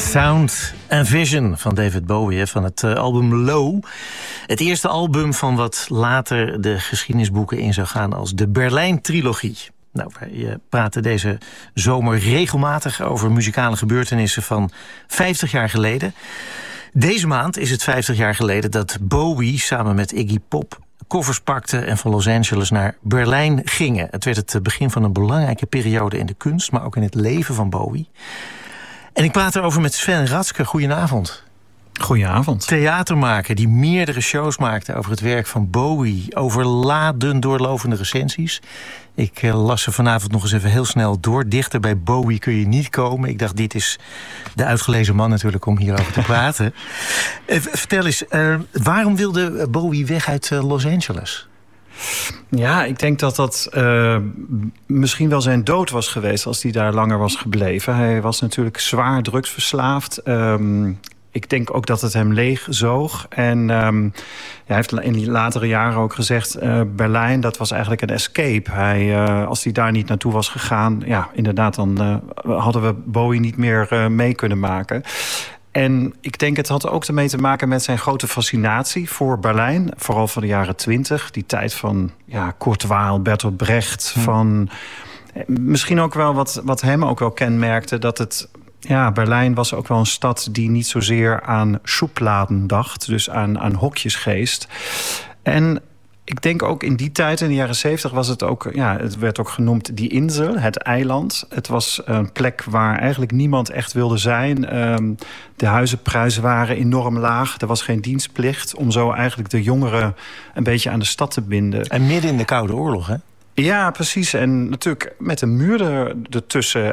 Sound and Vision van David Bowie, van het album Low. Het eerste album van wat later de geschiedenisboeken in zou gaan als de Berlijn-trilogie. Nou, wij praten deze zomer regelmatig over muzikale gebeurtenissen van 50 jaar geleden. Deze maand is het 50 jaar geleden dat Bowie samen met Iggy Pop koffers pakte en van Los Angeles naar Berlijn gingen. Het werd het begin van een belangrijke periode in de kunst, maar ook in het leven van Bowie. En ik praat erover met Sven Ratske. Goedenavond. Goedenavond. Theatermaker die meerdere shows maakte over het werk van Bowie. Overladen doorlovende recensies. Ik las ze vanavond nog eens even heel snel door. Dichter bij Bowie kun je niet komen. Ik dacht, dit is de uitgelezen man natuurlijk om hierover te praten. Vertel eens, waarom wilde Bowie weg uit Los Angeles? Ja, ik denk dat dat misschien wel zijn dood was geweest als hij daar langer was gebleven. Hij was natuurlijk zwaar drugsverslaafd. Ik denk ook dat het hem leegzoog. En hij heeft in die latere jaren ook gezegd, Berlijn, dat was eigenlijk een escape. Als hij daar niet naartoe was gegaan, ja, inderdaad, dan hadden we Bowie niet meer mee kunnen maken. En ik denk het had ook ermee te maken met zijn grote fascinatie voor Berlijn. Vooral van de jaren 20. Die tijd van Kurt Weill, Bertolt Brecht. Van misschien ook wel wat hem ook wel kenmerkte. Dat het Berlijn was ook wel een stad die niet zozeer aan schubladen dacht. Dus aan hokjesgeest. En ik denk ook in die tijd, in de jaren 70, was het ook, het werd ook genoemd die Insel, het eiland. Het was een plek waar eigenlijk niemand echt wilde zijn. De huizenprijzen waren enorm laag. Er was geen dienstplicht om zo eigenlijk de jongeren een beetje aan de stad te binden. En midden in de Koude Oorlog, hè? Ja, precies. En natuurlijk met een muur ertussen.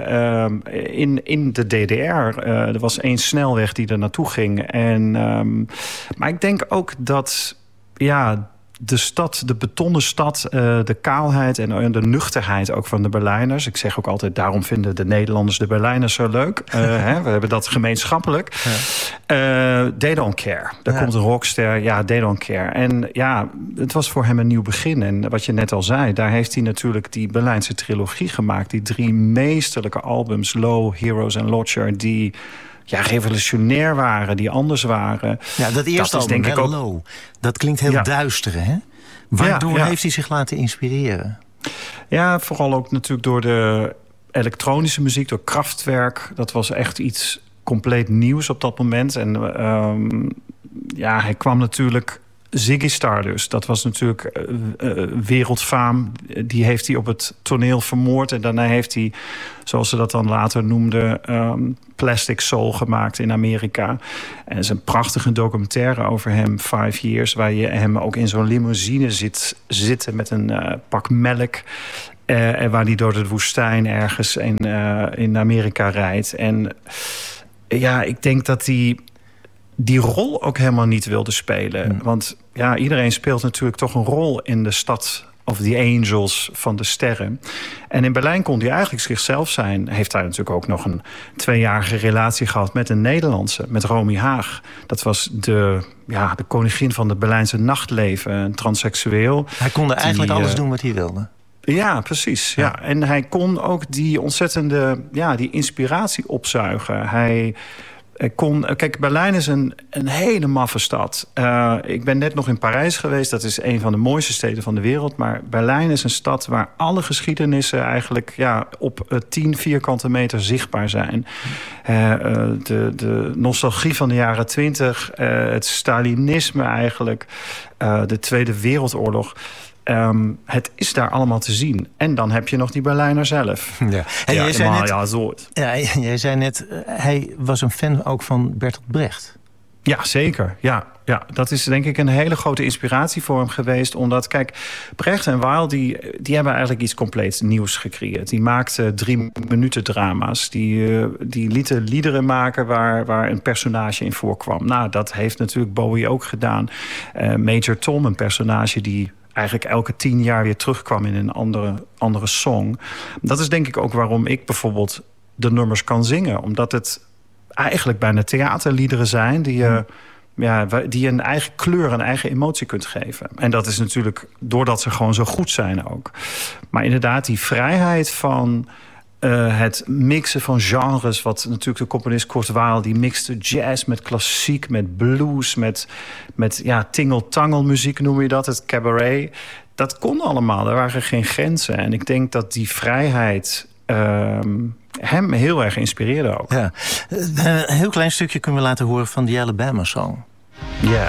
In de DDR. Er was één snelweg die er naartoe ging. Maar ik denk ook dat de stad, de betonnen stad, de kaalheid en de nuchterheid ook van de Berlijners. Ik zeg ook altijd, daarom vinden de Nederlanders de Berlijners zo leuk. We hebben dat gemeenschappelijk. They don't care. Daar komt een rockster, they don't care. En het was voor hem een nieuw begin. En wat je net al zei, daar heeft hij natuurlijk die Berlijnse trilogie gemaakt. Die 3 meesterlijke albums, Low, Heroes en Lodger, die revolutionair waren, die anders waren. Ja, dat eerste album, denk ik ook Low. Dat klinkt heel duister, hè? Waardoor heeft hij zich laten inspireren? Ja, vooral ook natuurlijk door de elektronische muziek, door Kraftwerk. Dat was echt iets compleet nieuws op dat moment. En hij kwam natuurlijk Ziggy Stardust, dat was natuurlijk wereldfaam. Die heeft hij op het toneel vermoord. En daarna heeft hij, zoals ze dat dan later noemden, Plastic Soul gemaakt in Amerika. En er is een prachtige documentaire over hem, 5 Years... waar je hem ook in zo'n limousine zitten met een pak melk. En waar hij door de woestijn ergens in Amerika rijdt. En ik denk dat hij die rol ook helemaal niet wilde spelen. Want iedereen speelt natuurlijk toch een rol in de stad of the angels, van de sterren. En in Berlijn kon hij eigenlijk zichzelf zijn. Heeft hij natuurlijk ook nog een 2-jarige relatie gehad met een Nederlandse, met Romy Haag. Dat was de koningin van het Berlijnse nachtleven, een transseksueel. Hij kon eigenlijk alles doen wat hij wilde. Ja, precies. Ja. En hij kon ook die ontzettende die inspiratie opzuigen. Kijk, Berlijn is een hele maffe stad. Ik ben net nog in Parijs geweest. Dat is een van de mooiste steden van de wereld. Maar Berlijn is een stad waar alle geschiedenissen eigenlijk op 10 vierkante meter zichtbaar zijn. De nostalgie van de jaren 20. Het Stalinisme eigenlijk. De Tweede Wereldoorlog. Het is daar allemaal te zien. En dan heb je nog die Berlijner zelf. Ja. En jij zei net, hij was een fan ook van Bertolt Brecht. Ja, zeker. Ja, dat is denk ik een hele grote inspiratie voor hem geweest. Omdat, kijk, Brecht en Weill, die hebben eigenlijk iets compleet nieuws gecreëerd. Die maakten 3-minuten drama's. Die lieten liederen maken waar een personage in voorkwam. Nou, dat heeft natuurlijk Bowie ook gedaan. Major Tom, een personage die eigenlijk elke 10 jaar weer terugkwam in een andere song. Dat is denk ik ook waarom ik bijvoorbeeld de nummers kan zingen. Omdat het eigenlijk bijna theaterliederen zijn die je een eigen kleur, een eigen emotie kunt geven. En dat is natuurlijk doordat ze gewoon zo goed zijn ook. Maar inderdaad, die vrijheid van Het mixen van genres, wat natuurlijk de componist Kurt Weill... die mixte jazz met klassiek, met blues, met tingeltangelmuziek noem je dat, het cabaret. Dat kon allemaal, er waren geen grenzen. En ik denk dat die vrijheid hem heel erg inspireerde ook. Ja. Een heel klein stukje kunnen we laten horen van The Alabama Song. Ja.